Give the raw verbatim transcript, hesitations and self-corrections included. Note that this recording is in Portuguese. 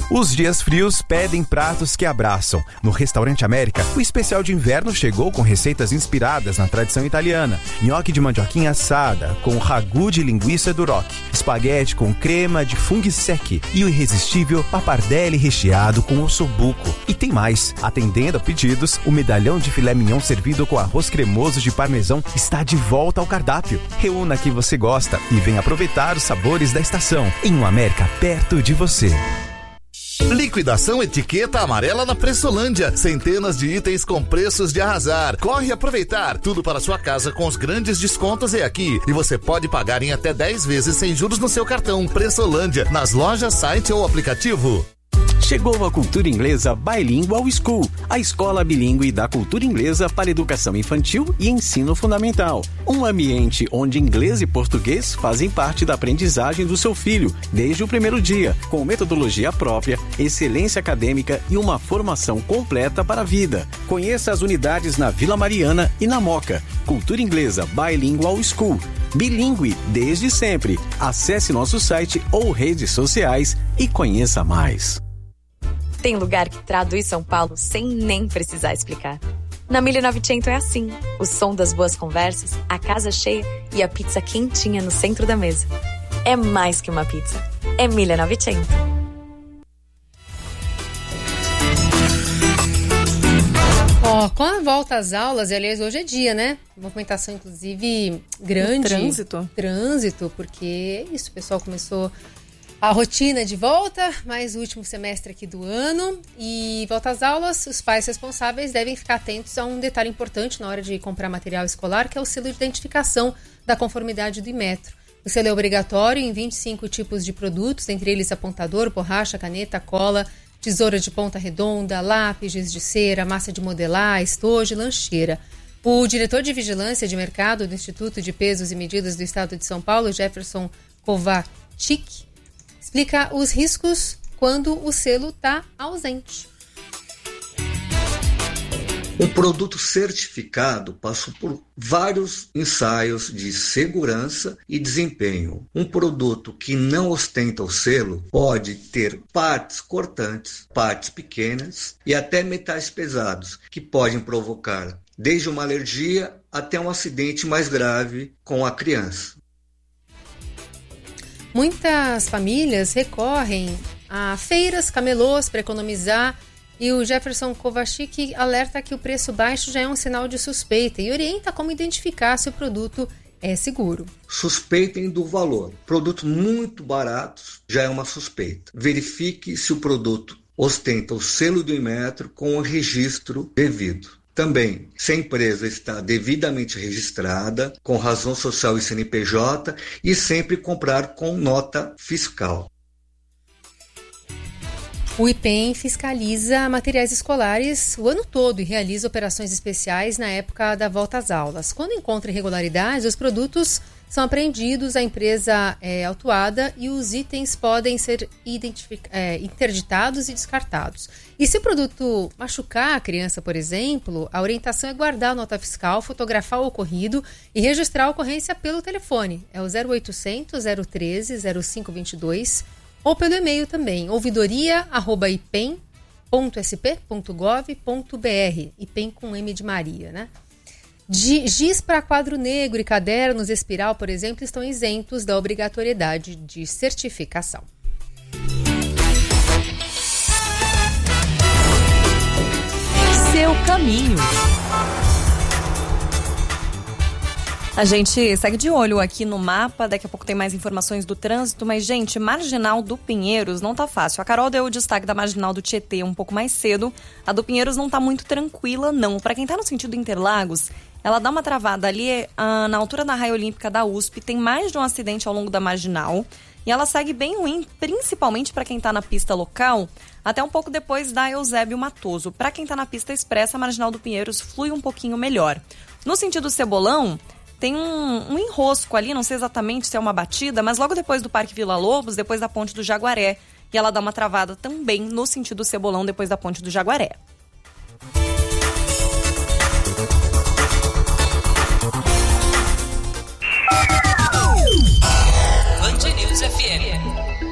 Os dias frios pedem pratos que abraçam. No Restaurante América, o especial de inverno chegou com receitas inspiradas na tradição italiana. Nhoque de mandioquinha assada, com ragu de linguiça duroc, espaguete com crema de funghi secchi e o irresistível pappardelle recheado com ossobuco. E tem mais. Atendendo a pedidos, o medalhão de filé mignon servido com arroz cremoso de parmesão está de volta ao cardápio. Reúna que você gosta e venha aproveitar os sabores da estação em um América perto de você. Liquidação etiqueta amarela na Pressolândia. Centenas de itens com preços de arrasar. Corre aproveitar. Tudo para sua casa com os grandes descontos é aqui. E você pode pagar em até dez vezes sem juros no seu cartão. Pressolândia, nas lojas, site ou aplicativo. Chegou a Cultura Inglesa Bilingual School, a escola bilíngue da cultura inglesa para educação infantil e ensino fundamental. Um ambiente onde inglês e português fazem parte da aprendizagem do seu filho desde o primeiro dia, com metodologia própria, excelência acadêmica e uma formação completa para a vida. Conheça as unidades na Vila Mariana e na Moca. Cultura Inglesa Bilingual School. Bilíngue desde sempre. Acesse nosso site ou redes sociais e conheça mais. Tem lugar que traduz São Paulo sem nem precisar explicar. Na mille e novecento é assim. O som das boas conversas, a casa cheia e a pizza quentinha no centro da mesa. É mais que uma pizza. É mille e novecento. Ó, oh, com a volta às aulas, e aliás, hoje é dia, né? Movimentação, inclusive, grande. No trânsito. Trânsito, porque é isso, o pessoal começou a rotina de volta, mais o último semestre aqui do ano. E volta às aulas, os pais responsáveis devem ficar atentos a um detalhe importante na hora de comprar material escolar, que é o selo de identificação da conformidade do Inmetro. O selo é obrigatório em vinte e cinco tipos de produtos, entre eles apontador, borracha, caneta, cola, tesoura de ponta redonda, lápis de cera, massa de modelar, estojo e lancheira. O diretor de Vigilância de Mercado do Instituto de Pesos e Medidas do Estado de São Paulo, Jefferson Kovacic, explica os riscos quando o selo está ausente. Um produto certificado passou por vários ensaios de segurança e desempenho. Um produto que não ostenta o selo pode ter partes cortantes, partes pequenas e até metais pesados, que podem provocar desde uma alergia até um acidente mais grave com a criança. Muitas famílias recorrem a feiras, camelôs para economizar. E o Jefferson Kovacic alerta que o preço baixo já é um sinal de suspeita e orienta como identificar se o produto é seguro. Suspeitem do valor. Produtos muito baratos já é uma suspeita. Verifique se o produto ostenta o selo do Inmetro com o registro devido. Também, se a empresa está devidamente registrada, com razão social e C N P J, e sempre comprar com nota fiscal. O I P E M fiscaliza materiais escolares o ano todo e realiza operações especiais na época da volta às aulas. Quando encontra irregularidades, os produtos são apreendidos, a empresa é autuada e os itens podem ser identific- é, interditados e descartados. E se o produto machucar a criança, por exemplo, a orientação é guardar a nota fiscal, fotografar o ocorrido e registrar a ocorrência pelo telefone. É o zero oitocentos, zero treze, zero cinco vinte e dois ou pelo e-mail também, ouvidoria arroba ipem ponto s p ponto gov ponto b r, ipem com M de Maria, né? De giz para quadro negro e cadernos espiral, por exemplo, estão isentos da obrigatoriedade de certificação. Seu caminho. A gente segue de olho aqui no mapa, daqui a pouco tem mais informações do trânsito, mas, gente, Marginal do Pinheiros não tá fácil. A Carol deu o destaque da Marginal do Tietê um pouco mais cedo, a do Pinheiros não tá muito tranquila, não. Para quem tá no sentido Interlagos, ela dá uma travada ali ah, na altura da Raia Olímpica da U S P, tem mais de um acidente ao longo da Marginal, e ela segue bem ruim, principalmente para quem tá na pista local, até um pouco depois da Eusébio Matoso. Para quem tá na pista expressa, a Marginal do Pinheiros flui um pouquinho melhor. No sentido Cebolão, tem um, um enrosco ali, não sei exatamente se é uma batida, mas logo depois do Parque Vila Lobos, depois da Ponte do Jaguaré, e ela dá uma travada também no sentido Cebolão, depois da Ponte do Jaguaré. Band News F M.